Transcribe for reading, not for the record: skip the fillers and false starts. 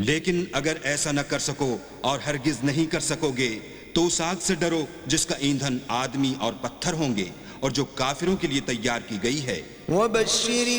लेकिन अगर ऐसा न कर सको और हरगिज नहीं कर सकोगे तो उस आग से डरो जिसका ईंधन आदमी और पत्थर होंगे और जो काफिरों के लिए तैयार की गई है। वबश्शिरि